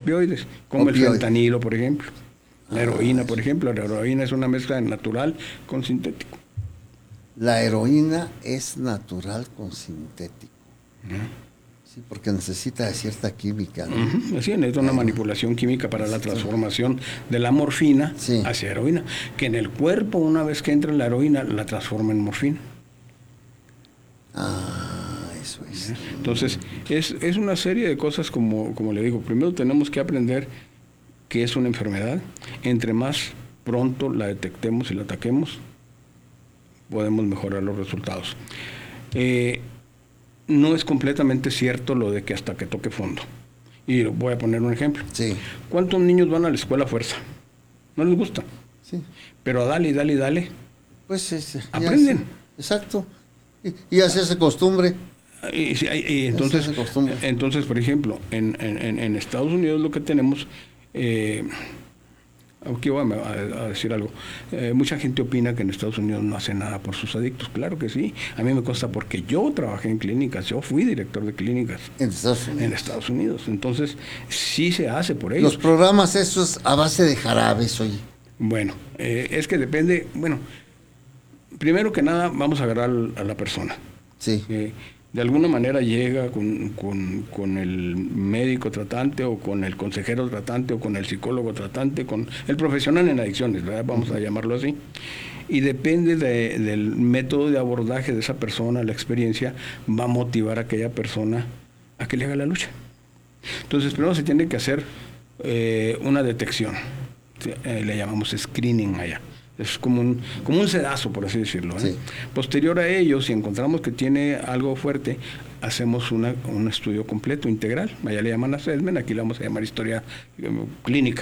opioides, como el fentanilo, por ejemplo. La heroína, por ejemplo. La heroína es una mezcla natural con sintético. La heroína es natural con sintético. Sí, porque necesita de cierta química, ¿no? Así es una manipulación química para la transformación de la morfina hacia heroína, que en el cuerpo, una vez que entra la heroína, la transforma en morfina. Eso es. Entonces, es una serie de cosas, como le digo. Primero tenemos que aprender que es una enfermedad. Entre más pronto la detectemos y la ataquemos, podemos mejorar los resultados. No es completamente cierto lo de que hasta que toque fondo. Y voy a poner un ejemplo. Sí. ¿Cuántos niños van a la escuela a fuerza? No les gusta. Sí. Pero dale. Pues aprenden. Exacto. Y así se costumbre. Y entonces, por ejemplo, en Estados Unidos lo que tenemos... aquí voy a decir algo. Mucha gente opina que en Estados Unidos no hace nada por sus adictos. Claro que sí. A mí me consta porque yo trabajé en clínicas. Yo fui director de clínicas en Estados Unidos. Entonces, sí se hace por ellos. Los programas esos a base de jarabes, oye. Bueno, es que depende. Bueno, primero que nada vamos a agarrar a la persona. Sí. De alguna manera llega con el médico tratante o con el consejero tratante o con el psicólogo tratante, con el profesional en adicciones, ¿verdad? Vamos a llamarlo así. Y depende del método de abordaje de esa persona, la experiencia, va a motivar a aquella persona a que le haga la lucha. Entonces, primero se tiene que hacer una detección. Le llamamos screening allá. Es como un sedazo, por así decirlo. Sí. Posterior a ello, si encontramos que tiene algo fuerte, hacemos un estudio completo, integral. Allá le llaman assessment, aquí le vamos a llamar historia clínica,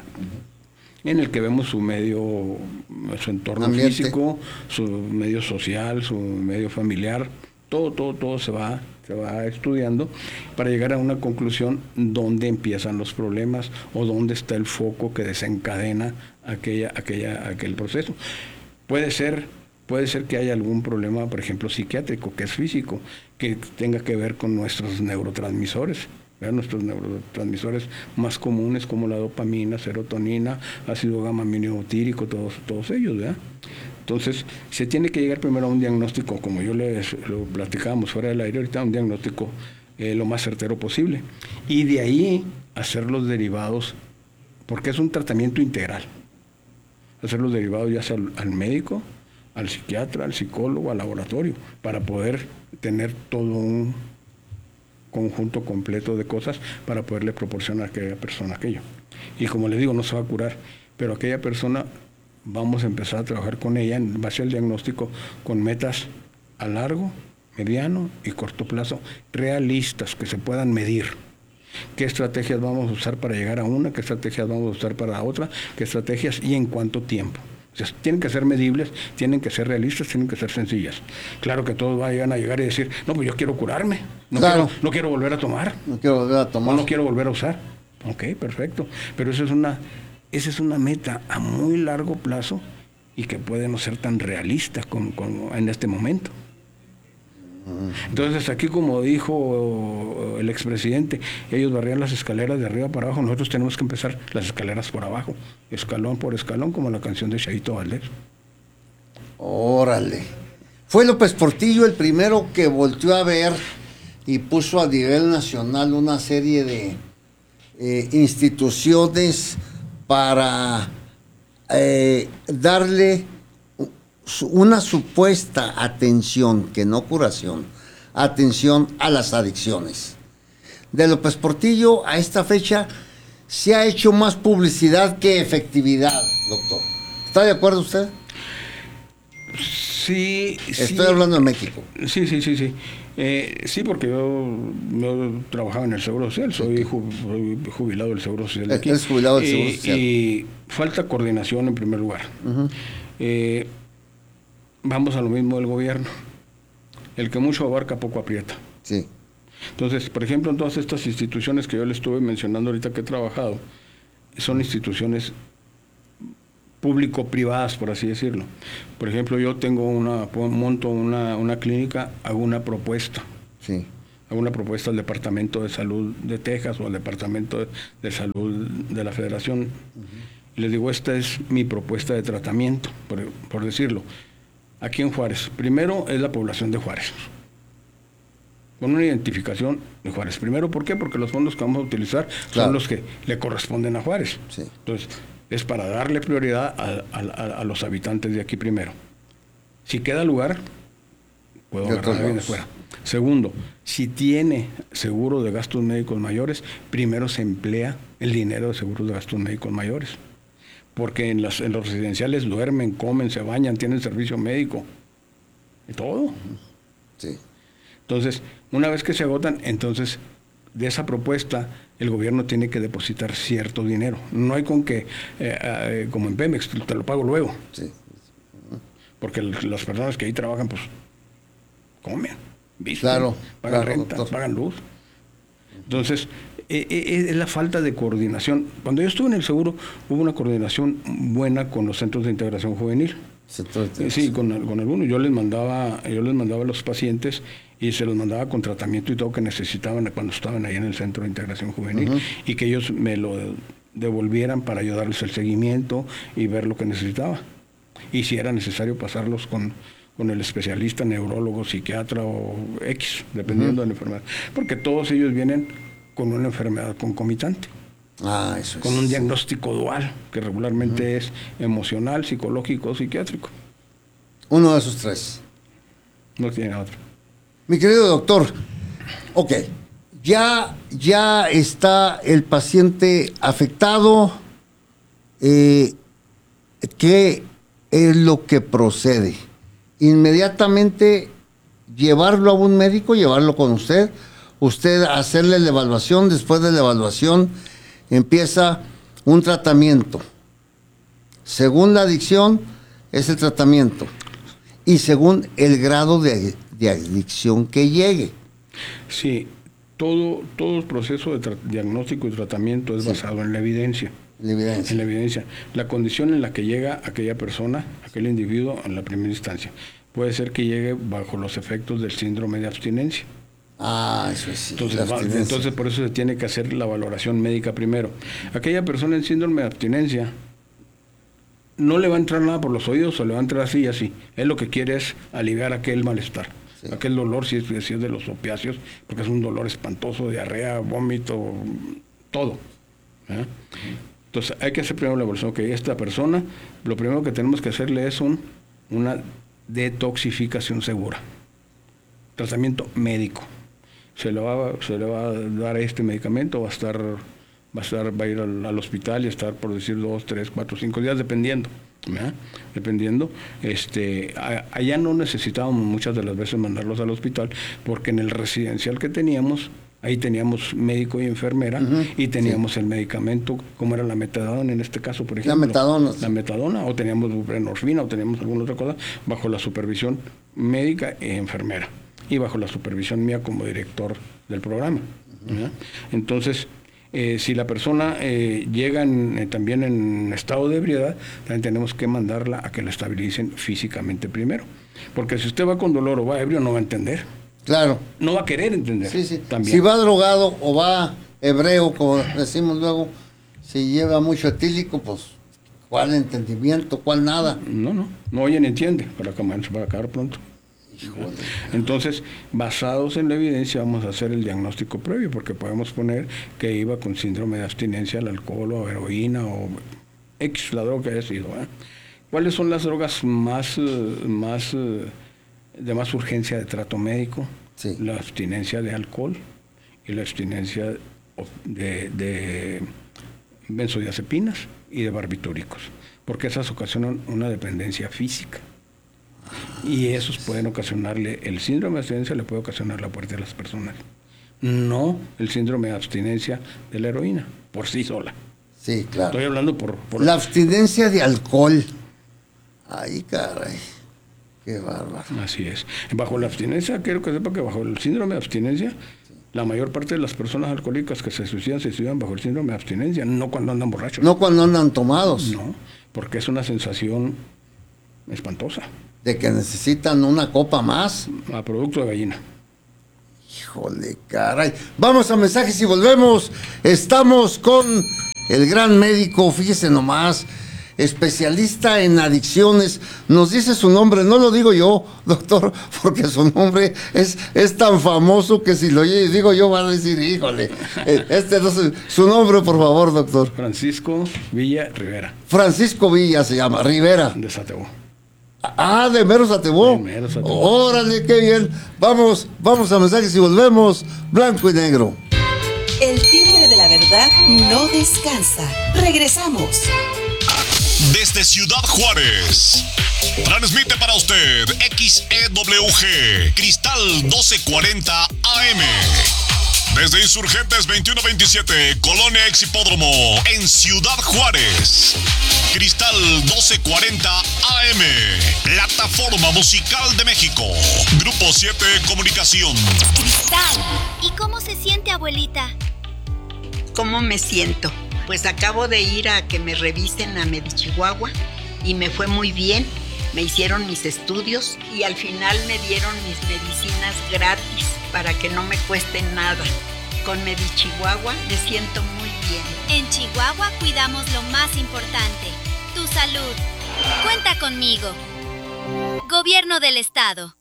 en el que vemos su medio, su entorno físico, su medio social, su medio familiar, todo se va estudiando para llegar a una conclusión dónde empiezan los problemas o dónde está el foco que desencadena aquel proceso. Puede ser que haya algún problema, por ejemplo, psiquiátrico, que es físico, que tenga que ver con nuestros neurotransmisores. Nuestros neurotransmisores más comunes como la dopamina, serotonina, ácido gamma-aminobutírico, todos ellos, ¿verdad? Entonces, se tiene que llegar primero a un diagnóstico, como yo lo platicábamos fuera del aire ahorita, un diagnóstico lo más certero posible. Y de ahí hacer los derivados, porque es un tratamiento integral. Hacer los derivados ya sea al médico, al psiquiatra, al psicólogo, al laboratorio, para poder tener todo un conjunto completo de cosas para poderle proporcionar a aquella persona aquello. Y como le digo, no se va a curar, pero aquella persona vamos a empezar a trabajar con ella en base al diagnóstico con metas a largo, mediano y corto plazo, realistas, que se puedan medir. ¿Qué estrategias vamos a usar para llegar a una? ¿Qué estrategias vamos a usar para otra? ¿Qué estrategias y en cuánto tiempo? O sea, tienen que ser medibles, tienen que ser realistas, tienen que ser sencillas. Claro que todos vayan a llegar y decir, no, pues yo quiero curarme, no quiero volver a tomar. No quiero volver a tomar. O no quiero volver a usar. Ok, perfecto. Pero esa es una meta a muy largo plazo y que puede no ser tan realista en este momento. Entonces aquí, como dijo el expresidente, ellos barrían las escaleras de arriba para abajo, nosotros tenemos que empezar las escaleras por abajo, escalón por escalón, como la canción de Chaito Valdés. Órale. Fue López Portillo el primero que volteó a ver y puso a nivel nacional una serie de instituciones para darle una supuesta atención, que no curación, atención a las adicciones. De López Portillo a esta fecha se ha hecho más publicidad que efectividad, doctor. ¿Está de acuerdo usted? Sí. Estoy hablando de México. Sí. Sí, porque yo trabajaba en el Seguro Social, soy jubilado del Seguro Social de aquí. Es jubilado del Seguro Social. Y falta coordinación en primer lugar. Vamos a lo mismo del gobierno. El que mucho abarca, poco aprieta. Sí. Entonces, por ejemplo, en todas estas instituciones que yo le estuve mencionando ahorita que he trabajado, son instituciones público-privadas, por así decirlo. Por ejemplo, yo monto una clínica, hago una propuesta. Sí. hago una propuesta al Departamento de Salud de Texas o al Departamento de Salud de la Federación. Y les digo, esta es mi propuesta de tratamiento, por decirlo. Aquí en Juárez, primero es la población de Juárez, con una identificación de Juárez. Primero, ¿por qué? Porque los fondos que vamos a utilizar son los que le corresponden a Juárez. Sí. Entonces, es para darle prioridad a los habitantes de aquí primero. Si queda lugar, puedo agarrar a alguien de fuera. Segundo, si tiene seguro de gastos médicos mayores, primero se emplea el dinero de seguros de gastos médicos mayores. Porque en los residenciales duermen, comen, se bañan, tienen servicio médico y todo. Sí. Entonces, una vez que se agotan, entonces de esa propuesta el gobierno tiene que depositar cierto dinero. No hay con que, como en Pemex, te lo pago luego. Sí. Porque las personas que ahí trabajan, pues, comen, visten, Claro, pagan claro, renta, doctor. pagan luz. Entonces, es la falta de coordinación. Cuando yo estuve en el seguro, hubo una coordinación buena con los centros de integración juvenil. Sí, con algunos. Yo les mandaba a los pacientes y se los mandaba con tratamiento y todo que necesitaban cuando estaban ahí en el centro de integración juvenil, y que ellos me lo devolvieran para ayudarles el seguimiento y ver lo que necesitaba. Y si era necesario pasarlos con el especialista, neurólogo, psiquiatra o X, dependiendo de la enfermedad. Porque todos ellos vienen con una enfermedad concomitante. Eso con un diagnóstico dual, que regularmente es emocional, psicológico o psiquiátrico. Uno de esos tres. No tiene otro. Mi querido doctor, ok, ya está el paciente afectado. ¿Qué es lo que procede? Inmediatamente llevarlo a un médico, llevarlo con usted hacerle la evaluación. Después de la evaluación empieza un tratamiento. Según la adicción es el tratamiento y según el grado de adicción que llegue. Sí, todo el proceso de diagnóstico y tratamiento es basado en la evidencia. En la evidencia. La condición en la que llega aquella persona, aquel individuo en la primera instancia. Puede ser que llegue bajo los efectos del síndrome de abstinencia. Eso es. Entonces por eso se tiene que hacer la valoración médica primero. Aquella persona en síndrome de abstinencia no le va a entrar nada por los oídos o le va a entrar así y así. Él lo que quiere es aliviar aquel malestar, aquel dolor, si es de los opiáceos, porque es un dolor espantoso, diarrea, vómito, todo. Entonces hay que hacer primero la evaluación. Que esta persona, lo primero que tenemos que hacerle es una detoxificación segura. Tratamiento médico. Se le va a dar este medicamento, va a ir al hospital y estar, por decir, 2, 3, 4, 5 días, dependiendo. Dependiendo. Allá no necesitábamos muchas de las veces mandarlos al hospital, porque en el residencial que teníamos, ahí teníamos médico y enfermera, y teníamos el medicamento, como era la metadona en este caso, por ejemplo. La metadona, o teníamos buprenorfina, o teníamos alguna otra cosa, bajo la supervisión médica e enfermera, y bajo la supervisión mía como director del programa. Entonces, si la persona llega también en estado de ebriedad, también tenemos que mandarla a que la estabilicen físicamente primero. Porque si usted va con dolor o va ebrio, no va a entender. Claro. No va a querer entender. Sí. También. Si va drogado o va hebreo, como decimos luego, si lleva mucho etílico, pues, ¿cuál entendimiento? ¿Cuál nada? No oye ni entiende, para acabar pronto. Híjole. Entonces, basados en la evidencia, vamos a hacer el diagnóstico previo, porque podemos poner que iba con síndrome de abstinencia al alcohol o heroína o X, la droga que haya sido. ¿Cuáles son las drogas de más urgencia de trato médico? Sí. La abstinencia de alcohol y la abstinencia de benzodiazepinas y de barbitúricos, porque esas ocasionan una dependencia física. Y esos pueden ocasionarle, el síndrome de abstinencia le puede ocasionar la muerte de las personas. No el síndrome de abstinencia de la heroína, por sí sola. Sí, claro. Estoy hablando por la abstinencia de alcohol. Ay, caray. Qué bárbaro. Así es. Bajo la abstinencia, quiero que sepa que bajo el síndrome de abstinencia, la mayor parte de las personas alcohólicas que se suicidan bajo el síndrome de abstinencia, no cuando andan borrachos. No cuando andan tomados. No, porque es una sensación espantosa. De que necesitan una copa más. A producto de gallina. Híjole, caray. Vamos a mensajes y volvemos. Estamos con el gran médico, fíjese nomás, especialista en adicciones. Nos dice su nombre, no lo digo yo, doctor, porque su nombre es tan famoso que si lo digo yo van a decir, híjole. No sé, su nombre, por favor, doctor. Francisco Villa Rivera. Francisco Villa se llama, Rivera. De Satebo. Ah, de Mero Satebo. De Mero Satebo. Órale, qué bien. Vamos a mensajes y volvemos. Blanco y negro. El timbre de la verdad no descansa. Regresamos. Desde Ciudad Juárez, transmite para usted XEWG Cristal 1240 AM. Desde Insurgentes 2127, Colonia Exhipódromo, en Ciudad Juárez. Cristal 1240 AM, plataforma musical de México. Grupo 7 Comunicación. Cristal. ¿Y cómo se siente, abuelita? ¿Cómo me siento? Pues acabo de ir a que me revisen a Medichihuahua y me fue muy bien. Me hicieron mis estudios y al final me dieron mis medicinas gratis para que no me cueste nada. Con Medichihuahua me siento muy bien. En Chihuahua cuidamos lo más importante, tu salud. Cuenta conmigo. Gobierno del Estado.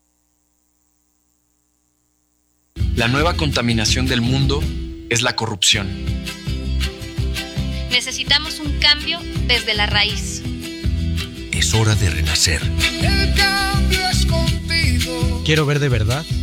La nueva contaminación del mundo es la corrupción. Necesitamos un cambio desde la raíz. Es hora de renacer. El cambio es contigo. Quiero ver de verdad